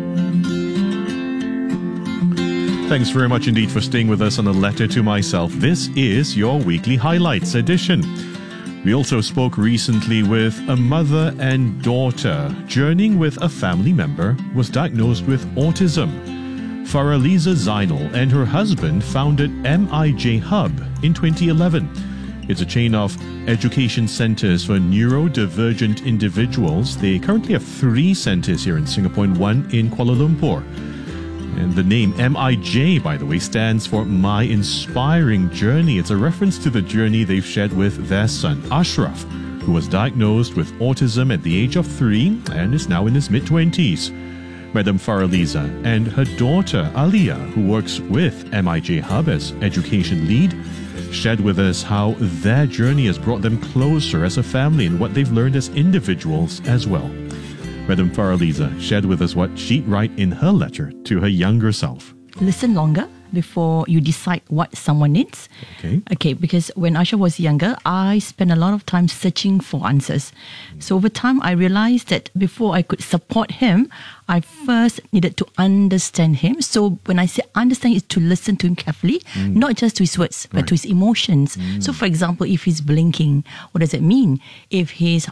Thanks very much indeed for staying with us on A Letter to Myself. This is your weekly highlights edition. We also spoke recently with a mother and daughter journeying with a family member who was diagnosed with autism. Faraliza Zainal and her husband founded M I J Hub in twenty eleven. It's a chain of education centers for neurodivergent individuals. They currently have three centers here in Singapore and one in Kuala Lumpur. And the name M I J, by the way, stands for My Inspiring Journey. It's a reference to the journey they've shared with their son, Ashraf, who was diagnosed with autism at the age of three and is now in his mid-twenties. Madam Faraliza and her daughter Alia, who works with M I J Hub as education lead, shared with us how their journey has brought them closer as a family and what they've learned as individuals as well. Madam Faraliza shared with us what she'd write in her letter to her younger self. Listen longer before you decide what someone needs. Okay. Okay, because when Aisha was younger, I spent a lot of time searching for answers. So over time, I realized that before I could support him, I first needed to understand him. So when I say understand, it's to listen to him carefully, mm. not just to his words, but right. to his emotions. Mm. So for example, if he's blinking, what does it mean? If he's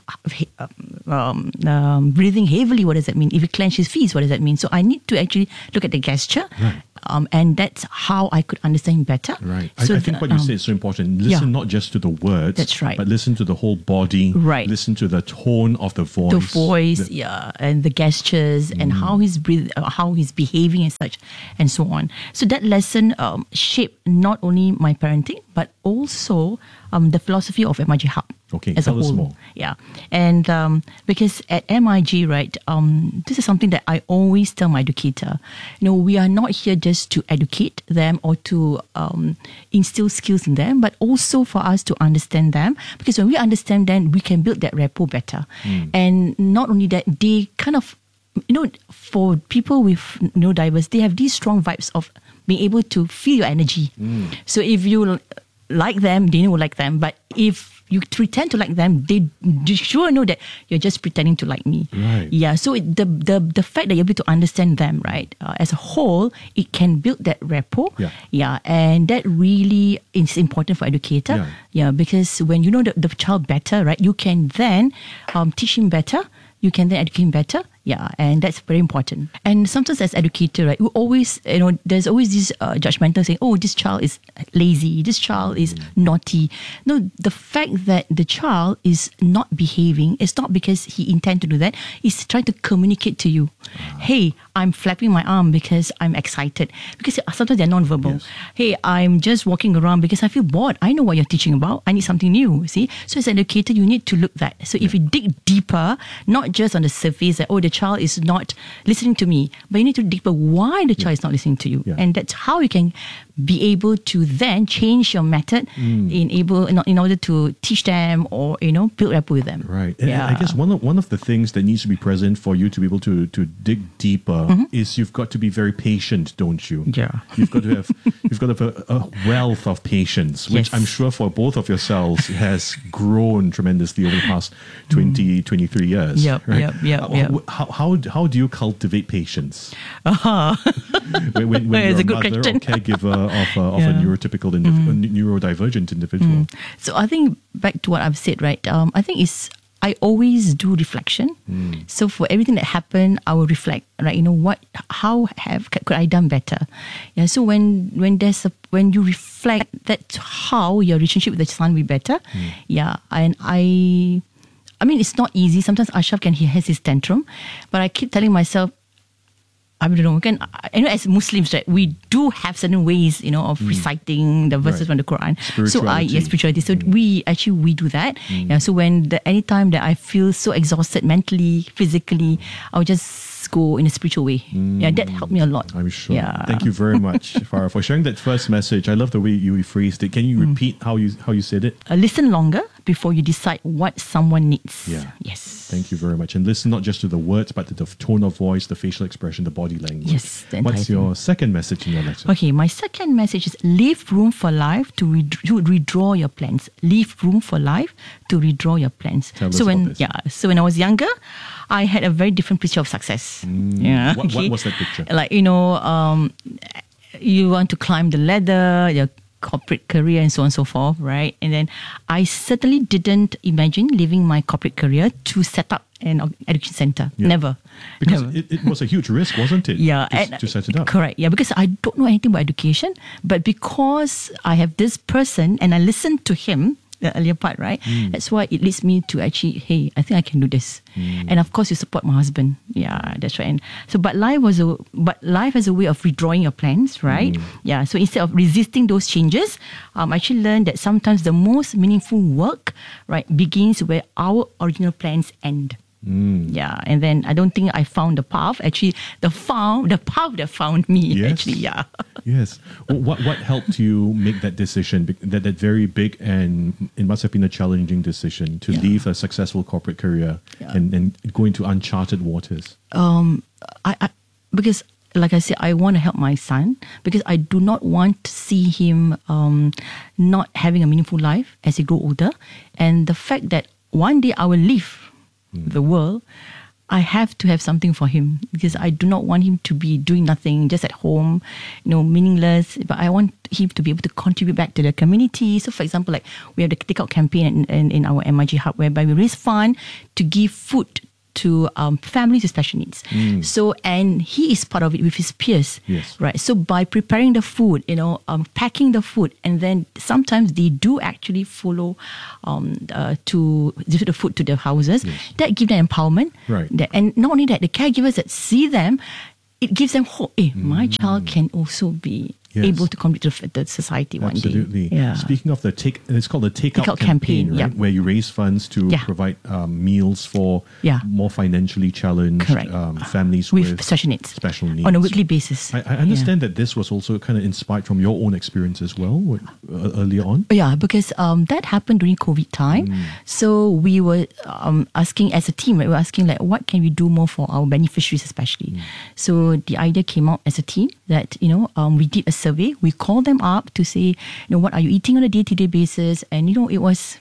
um, um, breathing heavily, what does that mean? If he clenches his fists, what does that mean? So I need to actually look at the gesture. Right. Um, and that's how I could understand him better. Right. So I, I think the, what you um, said is so important. Listen yeah. not just to the words. That's right. But listen to the whole body. Right. Listen to the tone of the voice. The voice, the, yeah, and the gestures, mm. and how he's breath, uh, how he's behaving and such, and so on. So that lesson um, shaped not only my parenting, but also um, the philosophy of M I J Hub. Okay, as tell a whole. us more. Yeah, and um, because at M I G, right, um, this is something that I always tell my educator. You know, we are not here just to educate them or to um, instill skills in them, but also for us to understand them. Because when we understand them, we can build that rapport better. Mm. And not only that, they kind of, you know, for people with neurodiverse, they have these strong vibes of being able to feel your energy. Mm. So if you like them, they will like them. But if you pretend to like them, they sure know that you're just pretending to like me. Right. Yeah. So it, the the the fact that you're able to understand them, right, uh, as a whole, it can build that rapport. Yeah. Yeah. And that really is important for educator. Yeah. Yeah. Because when you know the, the child better, right, you can then um, teach him better. You can then educate him better. Yeah, and that's very important. And sometimes as educator, right, we always, you know, there's always this uh, judgmental saying, oh, this child is lazy, this child is naughty. No, the fact that the child is not behaving is not because he intends to do that. He's trying to communicate to you. Hey, I'm flapping my arm because I'm excited. Because sometimes they're non-verbal. Yes. Hey, I'm just walking around because I feel bored. I know what you're teaching about. I need something new, see? So as an educator, you need to look at that. So yeah. if you dig deeper, not just on the surface that, oh, the child is not listening to me, but you need to dig deeper why the child yeah. is not listening to you. Yeah. And that's how you can be able to then change your method mm. in able in, in order to teach them or, you know, build rapport with them. Right. And yeah. I guess one of, one of the things that needs to be present for you to be able to, to dig deeper mm-hmm. is you've got to be very patient, don't you? Yeah. You've got to have you've got to have a, a wealth of patience, which yes. I'm sure for both of yourselves has grown tremendously over the past twenty, twenty-three years. Yep, right? yep, yep, Uh, yep. How, how, how do you cultivate patience? Uh-huh. when when, when It's you're a a good mother question. or caregiver of, a, of Yeah. a neurotypical, indiv- Mm. a neurodivergent individual? Mm. So I think back to what I've said, right? Um, I think it's I always do reflection. Mm. So for everything that happened, I will reflect, right? You know, what, how have could I done better? Yeah. So when when there's a when you reflect, that's how your relationship with the son will be better. Mm. Yeah. And I, I mean, it's not easy. Sometimes Ashraf can he has his tantrum, but I keep telling myself, I don't know, can, you know, as Muslims, right, we do have certain ways, you know, of mm. reciting the verses right. from the Quran. So I, Spirituality. yes, spirituality. So Mm. we actually, we do that. Mm. Yeah. So when the, anytime that I feel so exhausted mentally, physically, I'll just go in a spiritual way. Mm. Yeah, that helped me a lot. I'm sure. Yeah. Thank you very much, Farah, for sharing that first message. I love the way you phrased it. Can you Mm. repeat how you how you said it? Uh, listen longer before you decide what someone needs. Yeah. Yes. Thank you very much. And listen not just to the words, but to the tone of voice, the facial expression, the body language. Yes, the entire What's thing. your second message in your letter? Okay, my second message is leave room for life to, re- to redraw your plans. Leave room for life to redraw your plans. Tell so us when about this. yeah, so when I was younger, I had a very different picture of success. Mm. Yeah, What, okay. what was that picture? Like, you know, um, you want to climb the ladder, your corporate career and so on and so forth, right? And then I certainly didn't imagine leaving my corporate career to set up an education center. Yeah. Never. Because Never. it, it was a huge risk, wasn't it? Yeah, To, and- to set it up. Correct. Yeah, because I don't know anything about education, but because I have this person and I listen to him, the earlier part, right? Mm. That's why it leads me to actually, hey, I think I can do this. Mm. And of course, you support my husband. Yeah, that's right. And so, but life was a, but life has a way of redrawing your plans, right? Mm. Yeah. So instead of resisting those changes, um, I actually learned that sometimes the most meaningful work, right, begins where our original plans end. Mm. Yeah, and then I don't think I found the path. Actually, the found the path that found me. Yes. Actually, yeah. Yes. Well, what what helped you make that decision? Bec- That that very big and it must have been a challenging decision to Yeah. leave a successful corporate career Yeah. and, and go into uncharted waters. Um, I, I because like I said, I want to help my son because I do not want to see him um not having a meaningful life as he grow older, and the fact that one day I will leave the world, I have to have something for him because I do not want him to be doing nothing, just at home, you know, meaningless. But I want him to be able to contribute back to the community. So, for example, like we have the Takeout campaign in, in, in our M I G hub, whereby we raise fund to give food to um, families with special needs. Mm. So, and he is part of it with his peers. Yes. Right. So by preparing the food, you know, um, packing the food, and then sometimes they do actually follow um, uh, to deliver the food to their houses. That gives them empowerment. Right. That, and not only that, the caregivers that see them, it gives them hope. Eh, my child can also be Yes. able to contribute to the society one Absolutely. day. Yeah. Speaking of the take, it's called the Takeout Takeout campaign, campaign, right? yeah. Where you raise funds to Yeah. provide um, meals for Yeah. more financially challenged Correct. um, families With with, special needs. Special needs On a weekly basis. I, I understand that this was also kind of inspired from your own experience as well, what- uh, earlier on. Yeah, because um, that happened during COVID time. Mm. So we were um, asking as a team, right, we were asking like, what can we do more for our beneficiaries especially? Mm. So the idea came out as a team that, you know, um, we did a survey. We called them up to say, you know, what are you eating on a day-to-day basis? And, you know, it was,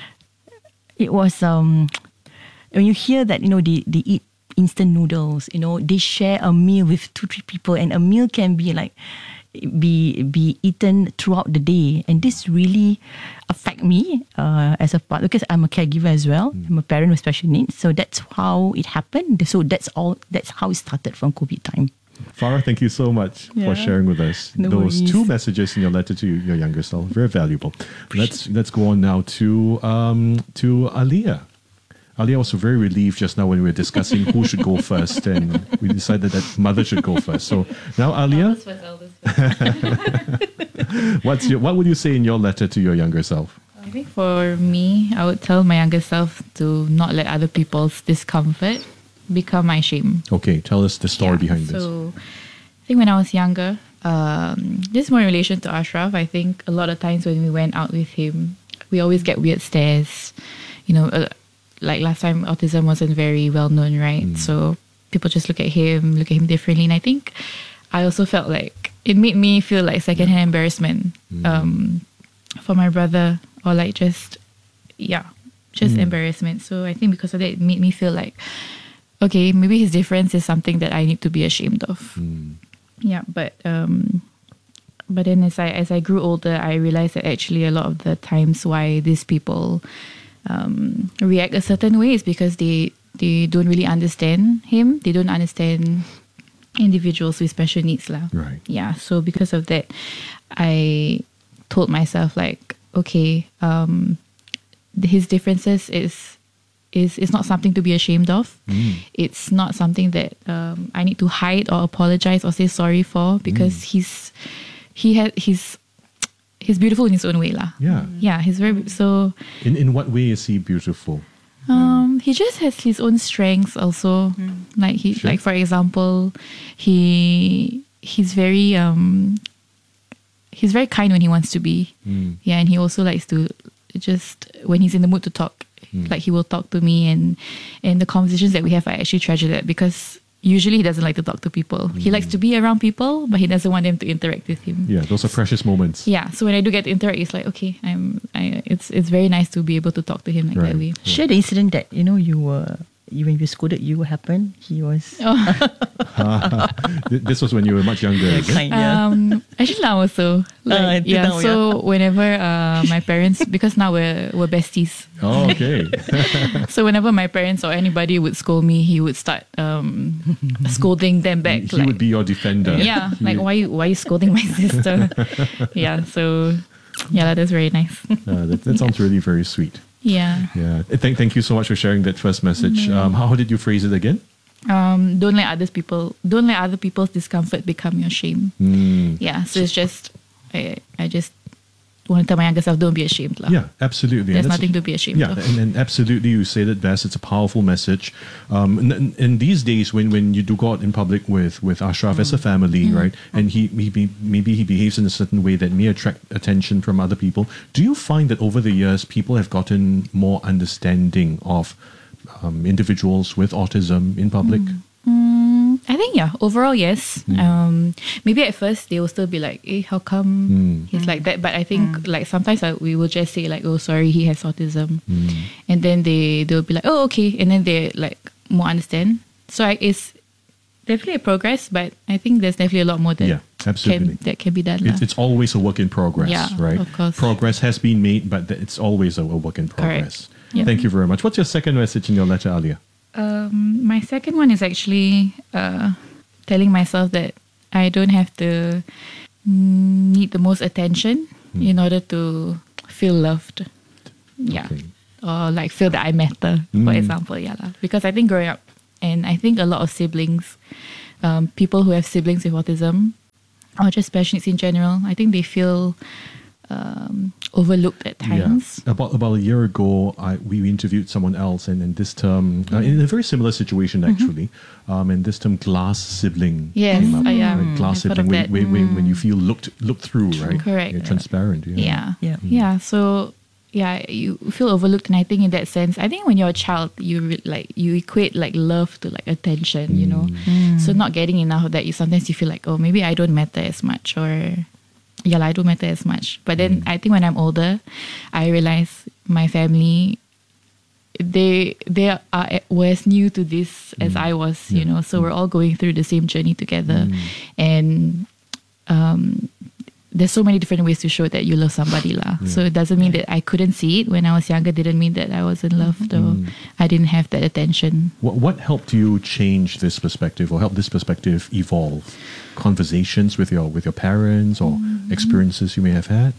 it was, um, when you hear that, you know, they, they eat instant noodles, you know, they share a meal with two, three people, and a meal can be like, be be eaten throughout the day, and this really affect me uh, as a part because I'm a caregiver as well. Mm. I'm a parent with special needs, so that's how it happened. So that's all. That's how it started from COVID time. Farah, thank you so much Yeah. for sharing with us No those worries. two messages in your letter to your younger self. Very valuable. Let's let's go on now to um, to Aliyah. Aliyah was very relieved just now when we were discussing who should go first, and we decided that mother should go first. So now, Aliyah, what's your, what would you say in your letter to your younger self? I think for me, I would tell my younger self to not let other people's discomfort become my shame. Okay, tell us the story behind this. So, I think when I was younger, um, this is more in relation to Ashraf. I think a lot of times when we went out with him, we always get weird stares. You know, uh, like last time, autism wasn't very well known, right? Mm. So people just look at him, look at him differently. And I think I also felt like it made me feel like secondhand embarrassment Mm. um, for my brother, or like just, yeah, just Mm. embarrassment. So I think because of that, it made me feel like, okay, maybe his difference is something that I need to be ashamed of. Mm. Yeah, but um, but then as I as I grew older, I realized that actually a lot of the times why these people um, react a certain way is because they they don't really understand him. They don't understand individuals with special needs, lah. Right. Yeah. So because of that, I told myself like, okay, um, his differences is. Is is not something to be ashamed of. Mm. It's not something that um, I need to hide or apologize or say sorry for, because Mm. he's he had he's he's beautiful in his own way, lah. Yeah. Yeah, he's very so. In in what way is he beautiful? Um, he just has his own strengths also. Like he, Sure. like for example, he he's very um he's very kind when he wants to be. Mm. Yeah, and he also likes to just when he's in the mood to talk, Mm. like he will talk to me, and and the conversations that we have, I actually treasure that, because usually he doesn't like to talk to people. He likes to be around people, but he doesn't want them to interact with him. Yeah, those are precious moments. Yeah, so when I do get to interact, it's like, okay, I'm. I, it's it's very nice to be able to talk to him like that way. Share the incident that you know you were you, when you scolded you what happened. He was. Oh. Th- this was when you were much younger. is it? Kind, yeah. Um, actually now also, like, Uh, yeah. now, So whenever uh, my parents, because now we're we're besties. Oh, okay. So whenever my parents or anybody would scold me, he would start um, scolding them back. He like, would be your defender. yeah, He like would- why you why you scolding my sister? Yeah, so yeah, that is very nice. Uh, that, that sounds really very sweet. Yeah. Yeah. Uh, Thank, thank you so much for sharing that first message. Mhm. Um, how did you phrase it again? Um, don't let others people don't let other people's discomfort become your shame. Mm. Yeah, so it's just I I just want to tell my younger self, don't be ashamed. lah. Yeah, absolutely. There's And that's- nothing to be ashamed yeah, of. and, and absolutely, you said it best. It's a powerful message. Um, and, and, and these days, when, when you do go out in public with, with Ashraf as a family, Mm. right, and he maybe maybe he behaves in a certain way that may attract attention from other people. Do you find that over the years, people have gotten more understanding of um, individuals with autism in public? Mm, I think, yeah, overall, yes. Um, maybe at first they will still be like, eh, how come Mm. he's like that? But I think like sometimes uh, we will just say like, oh, sorry, he has autism. And then they, they'll be like, oh, okay. And then they like more understand. So I, it's definitely a progress, but I think there's definitely a lot more that, Yeah, absolutely. can, that can be done. lah. It's, it's always a work in progress, Yeah, right? of course. Progress has been made, but th- it's always a, a work in progress. Yeah. Thank you very much. What's your second message in your letter, Alia? Um, my second one is actually uh, telling myself that I don't have to mm, need the most attention in order to feel loved. Yeah. Or like feel that I matter, for Mm. example. Yeah. lah. Because I think growing up, and I think a lot of siblings, um, people who have siblings with autism, or just special needs in general, I think they feel um, overlooked at times. Yeah. About about a year ago, I we interviewed someone else, and in this term, uh, in a very similar situation actually, um, and this term glass sibling Yes, came up. uh, yeah. right? Glass I've heard of sibling, when, that. when, when, when you feel looked looked through, right? Correct. You're transparent. Yeah. Yeah. Yeah. Yeah. So yeah, you feel overlooked, and I think in that sense, I think when you're a child, you re- like you equate like love to like attention, you know. So not getting enough of that, you sometimes you feel like, oh, maybe I don't matter as much, or yeah, like, I don't matter as much. But then I think when I'm older, I realize my family, they they are were as new to this as I was, you know. So we're all going through the same journey together, and um, there's so many different ways to show that you love somebody, lah. So it doesn't mean that I couldn't see it when I was younger. Didn't mean that I wasn't loved or I didn't have that attention. What what helped you change this perspective, or help this perspective evolve? Conversations with your with your parents, or experiences you may have had.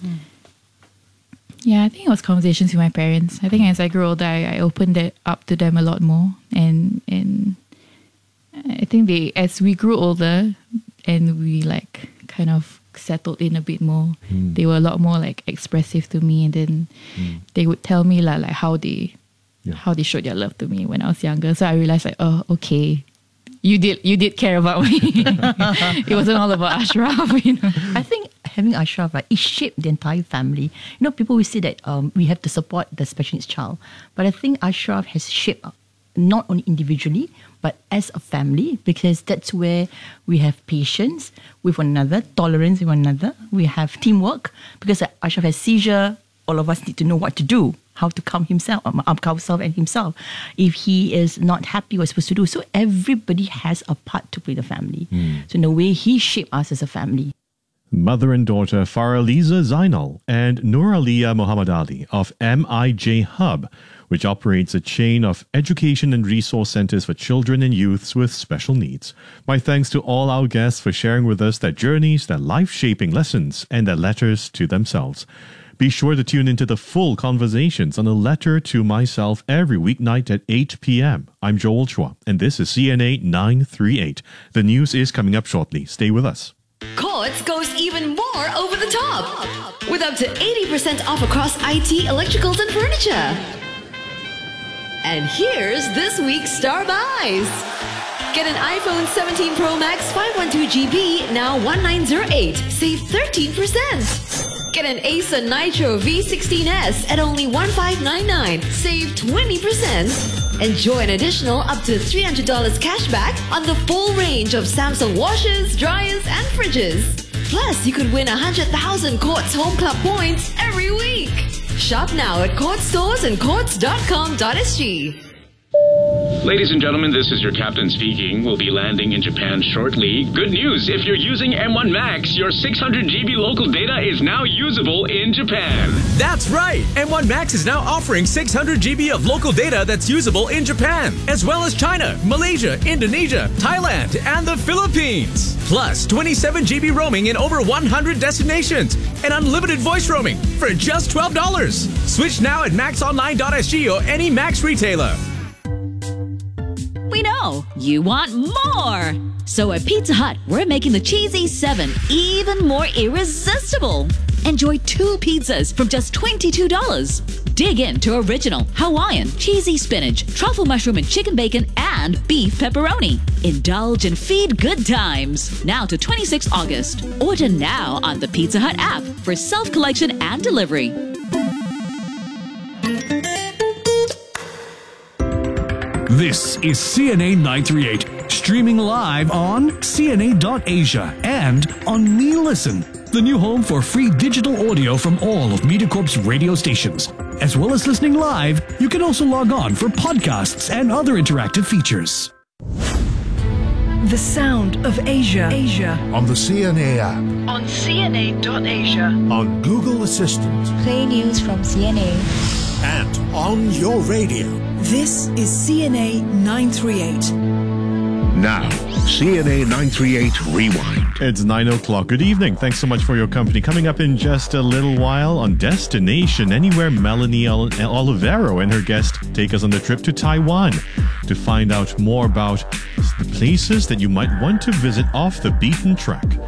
Yeah, I think it was conversations with my parents. I think as I grew older, I, I opened it up to them a lot more, and and I think they, as we grew older, and we like kind of settled in a bit more, Mm. they were a lot more like expressive to me, and then they would tell me like, like how they how they showed their love to me when I was younger. So I realized like, oh, okay, you did you did care about me. It wasn't all about Ashraf, you know. I think having Ashraf, right, it shaped the entire family. You know, people will say that um, we have to support the special needs child, but I think Ashraf has shaped not only individually but as a family, because that's where we have patience with one another, tolerance with one another. We have teamwork, because Ashraf has seizure. All of us need to know what to do, how to calm himself, um, calm himself and himself. If he is not happy, what's supposed to do. So everybody has a part to play in the family. So in a way, he shaped us as a family. Mother and daughter Faraliza Zainal and Nooraliya Muhammad Ali of M I J Hub, which operates a chain of education and resource centers for children and youths with special needs. My thanks to all our guests for sharing with us their journeys, their life-shaping lessons, and their letters to themselves. Be sure to tune into the full conversations on A Letter to Myself every weeknight at eight p.m. I'm Joel Chua, and this is C N A nine thirty-eight. The news is coming up shortly. Stay with us. Quartz goes even more over the top with up to eighty percent off across I T, electricals, and furniture. And here's this week's Star Buys. Get an iPhone seventeen Pro Max five twelve gigabytes, now nineteen oh eight, save thirteen percent. Get an Acer Nitro V sixteen S at only fifteen ninety-nine, save twenty percent. Enjoy an additional up to three hundred dollars cashback on the full range of Samsung washers, dryers, and fridges. Plus, you could win one hundred thousand Quartz Home Club points every week. Shop now at Quartz stores and quartz dot com dot s g. Ladies and gentlemen, this is your captain speaking. We'll be landing in Japan shortly. Good news, if you're using M one Max, your six hundred gigabyte local data is now usable in Japan. That's right! M one Max is now offering six hundred gigabytes of local data that's usable in Japan, as well as China, Malaysia, Indonesia, Thailand, and the Philippines. Plus, twenty-seven gigabyte roaming in over one hundred destinations, and unlimited voice roaming for just twelve dollars. Switch now at max online dot s g or any Max retailer. We know now you want more. So at Pizza Hut, we're making the Cheesy seven even more irresistible. Enjoy two pizzas from just twenty-two dollars. Dig into original, Hawaiian, cheesy spinach, truffle mushroom and chicken bacon, and beef pepperoni. Indulge and feed good times. Now to twenty-sixth of August. Order now on the Pizza Hut app for self-collection and delivery. This is C N A nine three eight, streaming live on C N A dot Asia and on Me Listen, the new home for free digital audio from all of MediaCorp's radio stations. As well as listening live, you can also log on for podcasts and other interactive features. The sound of Asia. Asia. On the C N A app. On C N A dot Asia. On Google Assistant. Play news from C N A. And on your radio. This is C N A nine three eight. Now, C N A nine three eight Rewind. It's nine o'clock. Good evening. Thanks so much for your company. Coming up in just a little while on Destination Anywhere, Melanie Ol- Olivero and her guest take us on the trip to Taiwan to find out more about the places that you might want to visit off the beaten track.